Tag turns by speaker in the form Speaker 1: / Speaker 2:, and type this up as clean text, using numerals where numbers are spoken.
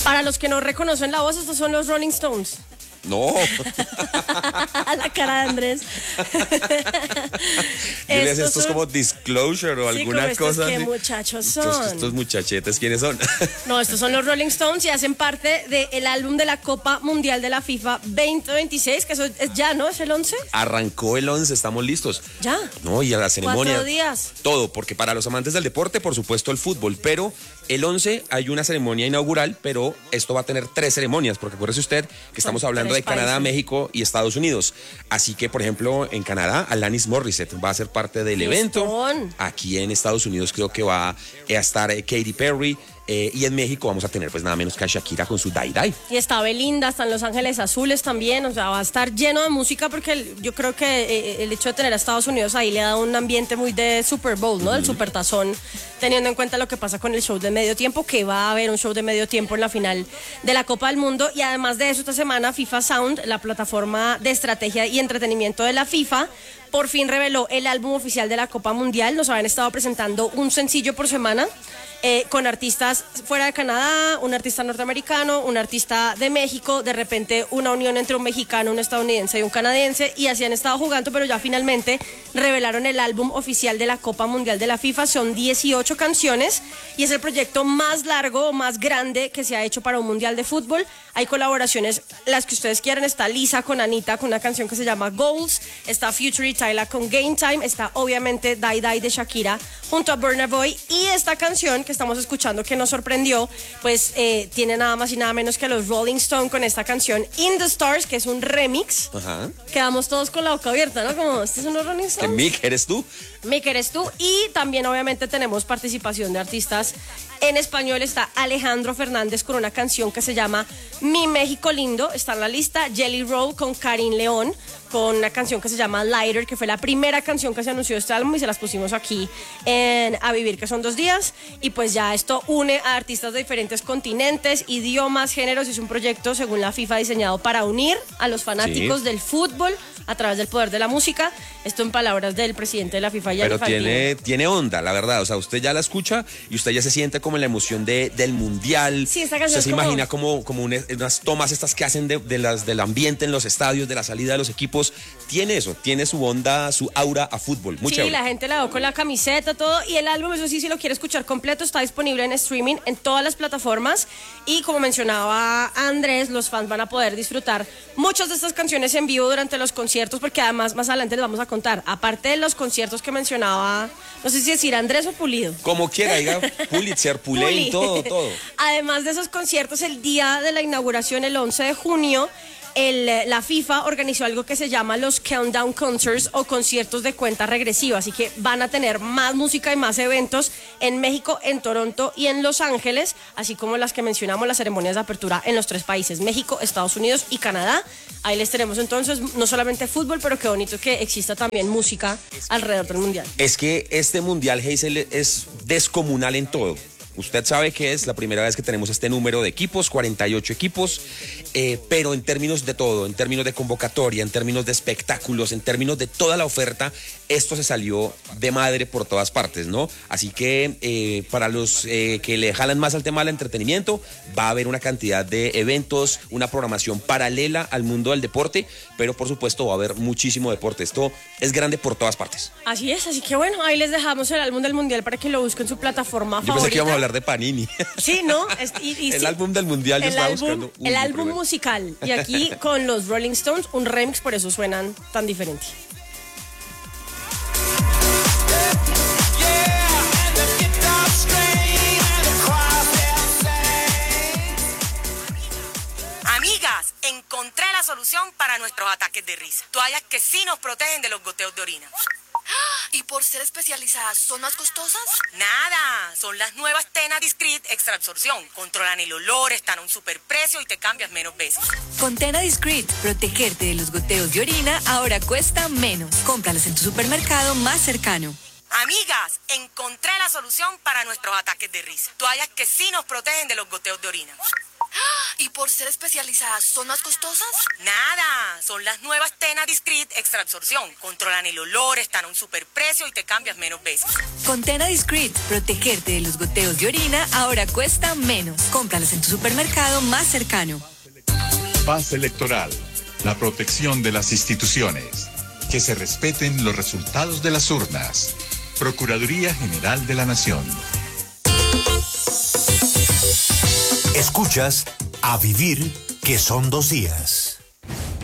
Speaker 1: Para los que no reconocen la voz, estos son los Rolling Stones.
Speaker 2: No.
Speaker 1: La cara de Andrés.
Speaker 2: Esto es como Disclosure o alguna cosa
Speaker 1: ¿Qué
Speaker 2: así.
Speaker 1: muchachos son?
Speaker 2: Estos muchachetes, ¿quiénes son?
Speaker 1: No, estos son los Rolling Stones y hacen parte del álbum de la Copa Mundial de la FIFA 2026, que eso es ya, ¿no? ¿Es el 11?
Speaker 2: Arrancó el 11, estamos listos.
Speaker 1: Ya.
Speaker 2: No, y a la ceremonia.
Speaker 1: 4 días.
Speaker 2: Todo, porque para los amantes del deporte, por supuesto, el fútbol, pero el 11 hay una ceremonia inaugural, pero esto va a tener 3 ceremonias, porque acuérdese usted que estamos hablando de Canadá, México y Estados Unidos. Así que, por ejemplo, en Canadá, Alanis Morissette va a ser parte del evento. Aquí en Estados Unidos creo que va a estar Katy Perry. Y en México vamos a tener pues nada menos que a Shakira con su Dai Dai.
Speaker 1: Y está Belinda, están Los Ángeles Azules también, o sea, va a estar lleno de música porque yo creo que el hecho de tener a Estados Unidos ahí le da un ambiente muy de Super Bowl, ¿no? Del Supertazón, teniendo en cuenta lo que pasa con el show de medio tiempo, que va a haber un show de medio tiempo en la final de la Copa del Mundo. Y además de eso, esta semana FIFA Sound, la plataforma de estrategia y entretenimiento de la FIFA, por fin reveló el álbum oficial de la Copa Mundial. Nos habían estado presentando un sencillo por semana, con artistas fuera de Canadá, un artista norteamericano, un artista de México, de repente una unión entre un mexicano, un estadounidense y un canadiense, y así han estado jugando, pero ya finalmente revelaron el álbum oficial de la Copa Mundial de la FIFA. Son 18 canciones y es el proyecto más largo, más grande que se ha hecho para un mundial de fútbol. Hay colaboraciones, las que ustedes quieran. Está Lisa con Anita con una canción que se llama Goals, está Future y Tyla con Game Time, está obviamente Dai Dai de Shakira junto a Burna Boy, y esta canción que estamos escuchando que nos sorprendió, pues tiene nada más y nada menos que a los Rolling Stones con esta canción In the Stars, que es un remix.
Speaker 2: Ajá.
Speaker 1: Quedamos todos con la boca abierta, ¿no? Como, ¿estos son los Rolling Stones?
Speaker 2: Mick, ¿eres tú?
Speaker 1: Mick, eres tú. Y también obviamente tenemos participación de artistas en español. Está Alejandro Fernández con una canción que se llama Mi México Lindo, está en la lista. Jelly Roll con Karin León con una canción que se llama Lighter, que fue la primera canción que se anunció de este álbum y se las pusimos aquí en A Vivir, que son 2 días. Y pues ya esto une a artistas de diferentes continentes, idiomas, géneros, y es un proyecto, según la FIFA, diseñado para unir a los fanáticos del fútbol a través del poder de la música. Esto en palabras del presidente de la FIFA, Gianni Infantino.
Speaker 2: Pero tiene onda, la verdad. O sea, usted ya la escucha y usted ya se siente como en la emoción del mundial.
Speaker 1: Sí, esta canción
Speaker 2: usted se imagina como unas tomas estas que hacen del ambiente en los estadios, de la salida de los equipos. Tiene eso, tiene su onda, su aura a fútbol. Muy chévere.
Speaker 1: La gente la ve con la camiseta, todo. Y el álbum, eso sí, si lo quiere escuchar completo, está disponible en streaming en todas las plataformas. Y como mencionaba Andrés, los fans van a poder disfrutar muchas de estas canciones en vivo durante los conciertos, porque además más adelante les vamos a contar, aparte de los conciertos que mencionaba, no sé si decir Andrés o Pulido.
Speaker 2: Como quiera, diga Pulitzer, Pulén, todo.
Speaker 1: Además de esos conciertos, el día de la inauguración, el 11 de junio, la FIFA organizó algo que se llama los Countdown Concerts, o conciertos de cuenta regresiva. Así que van a tener más música y más eventos en México, en Toronto y en Los Ángeles, así como las que mencionamos, las ceremonias de apertura en los 3 países, México, Estados Unidos y Canadá. Ahí les tenemos entonces no solamente fútbol, pero qué bonito que exista también música alrededor del mundial.
Speaker 2: Es que este mundial, Hazel, es descomunal en todo. Usted sabe que es la primera vez que tenemos este número de equipos, 48 equipos, pero en términos de todo, en términos de convocatoria, en términos de espectáculos, en términos de toda la oferta, esto se salió de madre por todas partes, ¿no? Así que para los que le jalan más al tema del entretenimiento, va a haber una cantidad de eventos, una programación paralela al mundo del deporte, pero por supuesto va a haber muchísimo deporte. Esto es grande por todas partes.
Speaker 1: Así es, así que bueno, ahí les dejamos el álbum del mundial para que lo busquen en su plataforma favorita.
Speaker 2: Yo pensé que íbamos a hablar de Panini.
Speaker 1: Sí, ¿no?
Speaker 2: El álbum del mundial, yo estaba buscando.
Speaker 1: El álbum musical. Y aquí con los Rolling Stones, un remix, por eso suenan tan diferente.
Speaker 3: Amigas, encontré la solución para nuestros ataques de risa. Toallas que sí nos protegen de los goteos de orina.
Speaker 4: ¿Y por ser especializadas son más costosas?
Speaker 3: Nada, son las nuevas Tena Discreet Extra Absorción. Controlan el olor, están a un superprecio y te cambias menos veces.
Speaker 5: Con Tena Discreet, protegerte de los goteos de orina ahora cuesta menos. Cómpralas en tu supermercado más cercano.
Speaker 3: Amigas, encontré la solución para nuestros ataques de risa. Toallas que sí nos protegen de los goteos de orina.
Speaker 4: ¿Y por ser especializadas son más costosas?
Speaker 3: Nada, son las nuevas Tena Discreet Extra Absorción. Controlan el olor, están a un superprecio y te cambias menos veces.
Speaker 5: Con Tena Discreet, protegerte de los goteos de orina ahora cuesta menos. Cómpralas en tu supermercado más cercano.
Speaker 6: Paz electoral, la protección de las instituciones. Que se respeten los resultados de las urnas. Procuraduría General de la Nación.
Speaker 7: Escuchas A Vivir, que son 2 días.